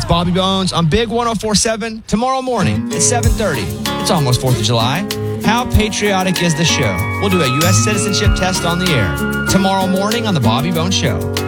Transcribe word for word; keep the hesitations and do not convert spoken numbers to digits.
Bobby Bones on Big one oh four point seven tomorrow morning at seven thirty. It's almost fourth of July. How patriotic is the show? We'll do a U S citizenship test on the air tomorrow morning on The Bobby Bones Show.